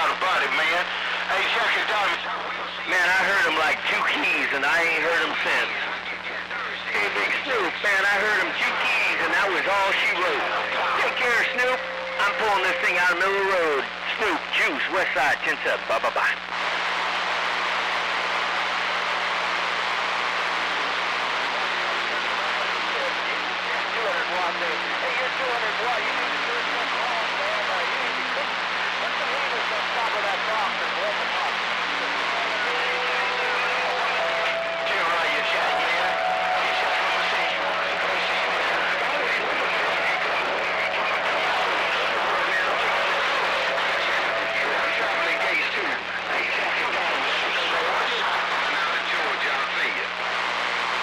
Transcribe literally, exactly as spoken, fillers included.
out about it, man. Hey, Jack and Diamond. Man, I heard him like two keys, and I ain't heard him since. Hey, Big Snoop, man, I heard him two keys, and that was all she wrote. Take care, Snoop. I'm pulling this thing out of the middle of the road. Snoop, Juice, West Side, ten seven. Bye-bye-bye. Hey, you're two hundred watt. You need to do something wrong, man. Uh, you need to cook. What's the name of the top of that box?